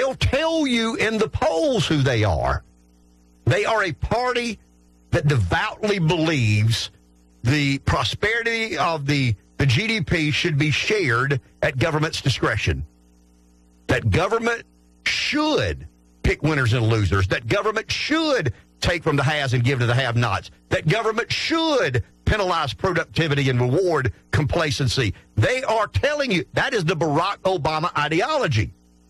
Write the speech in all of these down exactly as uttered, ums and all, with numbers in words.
They'll tell you in the polls who they are. They are a party that devoutly believes the prosperity of the, the G D P should be shared at government's discretion. That government should pick winners and losers. That government should take from the haves and give to the have-nots. That government should penalize productivity and reward complacency. They are telling you that is the Barack Obama ideology.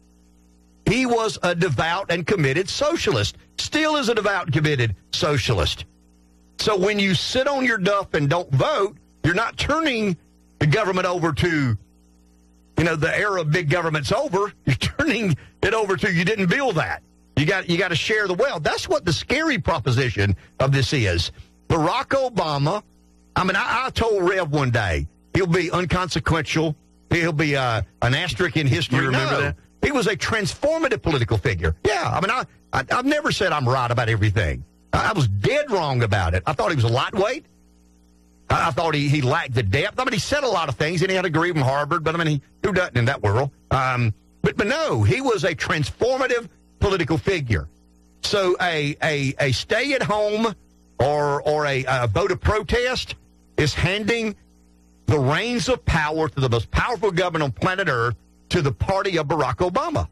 He was a devout and committed socialist, still is a devout and committed socialist. So when you sit on your duff and don't vote, you're not turning the government over to, you know, the era of big government's over. You're turning it over to you didn't build that. You got you got to share the wealth. That's what the scary proposition of this is. Barack Obama, I mean, I, I told Rev one day, he'll be unconsequential. He'll be uh, an asterisk in history. You remember no. that? He was a transformative political figure. Yeah, I mean, I, I, I've never said I'm right about everything. I, I was dead wrong about it. I thought he was a lightweight. I, I thought he, he lacked the depth. I mean, he said a lot of things, and he had a degree from Harvard, but, I mean, he, who doesn't in that world? Um, but, but, no, he was a transformative political figure. So a, a, a stay-at-home or, or a, a vote of protest is handing the reins of power to the most powerful government on planet Earth to the party of Barack Obama.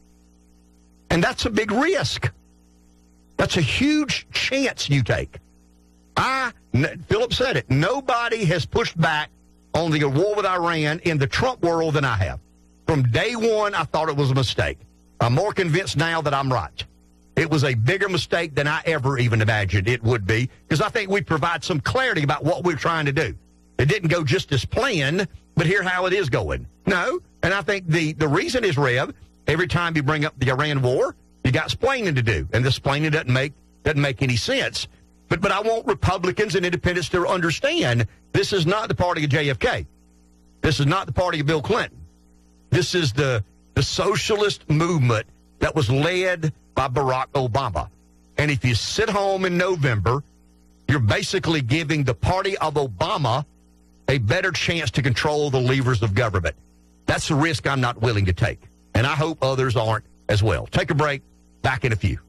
And that's a big risk. That's a huge chance you take. I, Philip said it, nobody has pushed back on the war with Iran in the Trump world than I have. From day one, I thought it was a mistake. I'm more convinced now that I'm right. It was a bigger mistake than I ever even imagined it would be, because I think we provide some clarity about what we're trying to do. It didn't go just as planned, but here's how it is going. No, and I think the, the reason is, Rev, every time you bring up the Iran war, you got splaining to do, and the splaining doesn't make doesn't make any sense. But but I want Republicans and independents to understand this is not the party of J F K. This is not the party of Bill Clinton. This is the the socialist movement that was led by Barack Obama. And if you sit home in November, you're basically giving the party of Obama a better chance to control the levers of government. That's a risk I'm not willing to take, and I hope others aren't as well. Take a break. Back in a few.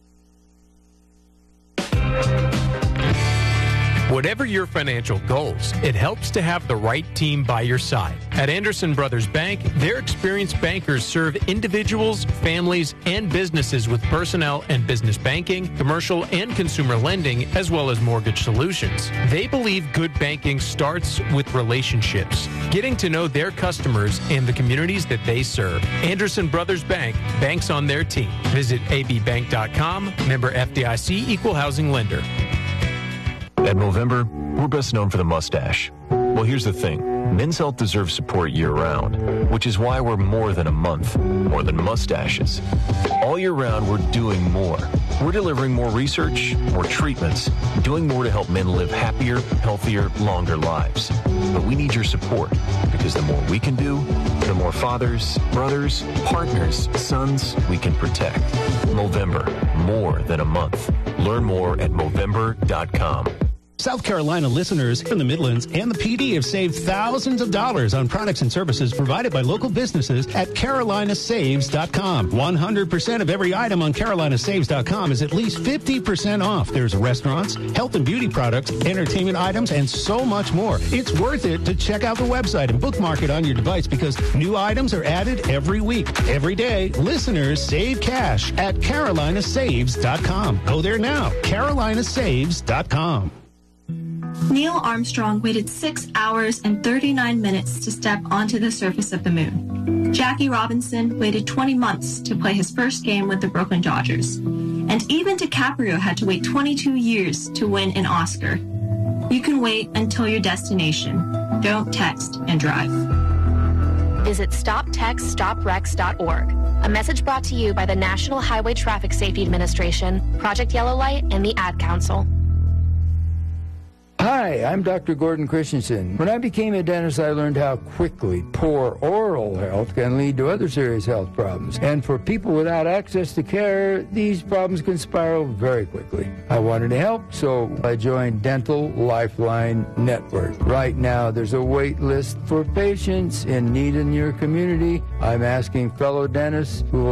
Whatever your financial goals, it helps to have the right team by your side. At Anderson Brothers Bank, their experienced bankers serve individuals, families, and businesses with personnel and business banking, commercial and consumer lending, as well as mortgage solutions. They believe good banking starts with relationships, getting to know their customers and the communities that they serve. Anderson Brothers Bank, banks on their team. Visit a b bank dot com, member F D I C, equal housing lender. At Movember, we're best known for the mustache. Well, here's the thing. Men's health deserves support year-round, which is why we're more than a month, more than mustaches. All year round, we're doing more. We're delivering more research, more treatments, doing more to help men live happier, healthier, longer lives. But we need your support, because the more we can do, the more fathers, brothers, partners, sons we can protect. Movember, more than a month. Learn more at Movember dot com. South Carolina listeners from the Midlands and the P D have saved thousands of dollars on products and services provided by local businesses at Carolina Saves dot com. one hundred percent of every item on Carolina Saves dot com is at least fifty percent off. There's restaurants, health and beauty products, entertainment items, and so much more. It's worth it to check out the website and bookmark it on your device because new items are added every week. Every day, listeners save cash at Carolina Saves dot com. Go there now, Carolina Saves dot com. Neil Armstrong waited six hours and thirty-nine minutes to step onto the surface of the moon. Jackie Robinson waited twenty months to play his first game with the Brooklyn Dodgers. And even DiCaprio had to wait twenty-two years to win an Oscar. You can wait until your destination. Don't text and drive. Visit stop text stop wrecks dot org. A message brought to you by the National Highway Traffic Safety Administration, Project Yellow Light, and the Ad Council. Hi, I'm Doctor Gordon Christensen. When I became a dentist, I learned how quickly poor oral health can lead to other serious health problems. And for people without access to care, these problems can spiral very quickly. I wanted to help, so I joined Dental Lifeline Network. Right now, there's a wait list for patients in need in your community. I'm asking fellow dentists who will